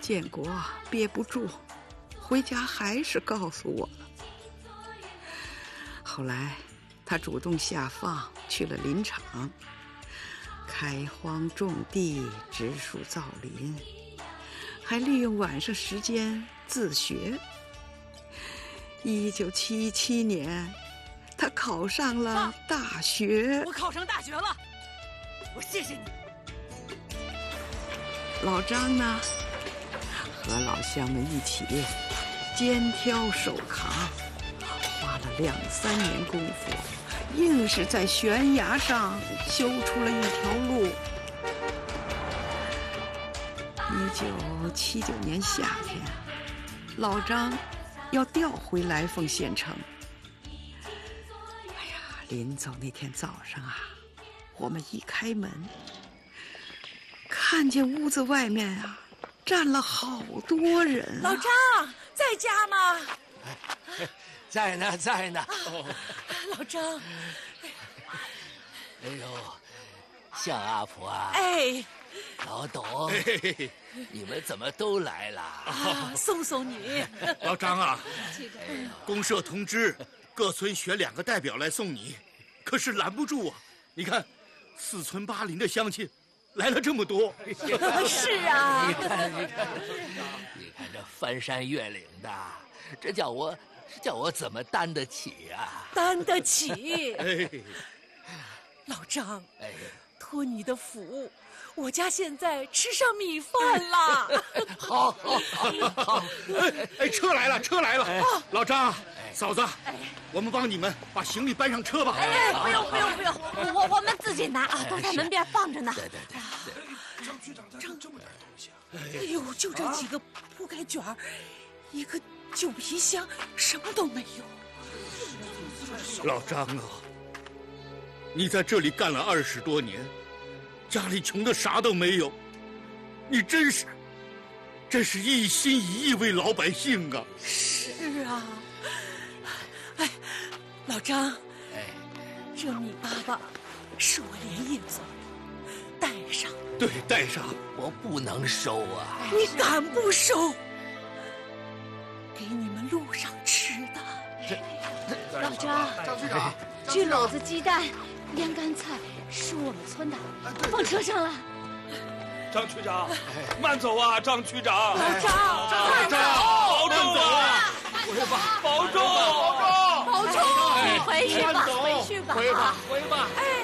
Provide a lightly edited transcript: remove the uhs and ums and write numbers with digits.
建国憋不住，回家还是告诉我了。后来他主动下放去了林场，开荒种地，植树造林，还利用晚上时间自学。1977年，他考上了大学。 我考上大学了，我谢谢你。 老张呢，和老乡们一起肩挑手扛，花了2、3年功夫，硬是在悬崖上修出了一条路。1979年夏天，老张要调回来凤县城。哎呀，临走那天早上啊，我们一开门，看见屋子外面啊站了好多人。 老张在家吗？ 在呢，在呢。 老张， 哎呦，向阿婆啊！ 哎， 老董，你们怎么都来了？ 送送你。 老张啊，公社通知各村选2个代表来送你，可是拦不住啊！你看，4村8邻的乡亲来了这么多。 是啊， 你看这翻山越岭的，这叫我怎么担得起啊？ 担得起。 哎， 老张， 哎， 托你的福，我家现在吃上米饭了。 好。 哎，车来了，车来了！老张，嫂子，我们帮你们把行李搬上车吧。 哎，不用，我们自己拿啊，都在门边放着呢。 对。 张区长这么点东西啊！ 哎呦，就这几个铺盖卷儿，一个旧皮箱，什么都没有。 老张啊，你在这里干了20多年，家里穷的啥都没有，你真是一心一意为老百姓啊！ 是啊，哎，老张，这米粑粑是我连夜做的，带上。 对，带上。 我不能收啊！ 你敢不收？给你们路上吃的。 老张， 张区长， 这篓子鸡蛋、腌干菜是我们村的，放车上了。 张区长，慢走啊，张区长。 老张， 保重啊！保重！ 保重！回去吧，回去吧。 回吧。 哎。